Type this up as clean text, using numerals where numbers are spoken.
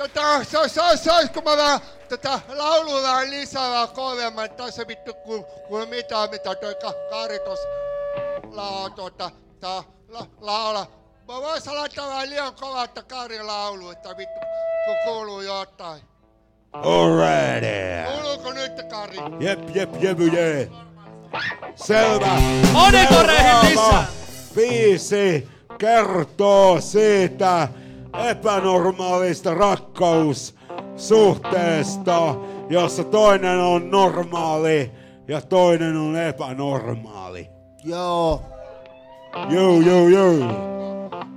Saisiko mä vähän tätä laulua vähän lisää vähän kovemman, että tässä vittu kuule mitään, mitä toi Kari tossa laula. Mä vois laittaa vähän liian kovaa, että Kari laulu, että vittu kuuluu jotain. Alrighty. Kuuluuko nyt, Kari? Jep. Selvä. Monitoreihin lisää. Biisi kertoo siitä epänormaalista rakkaussuhteesta, jossa toinen on normaali ja toinen on epänormaali. Joo. Joo.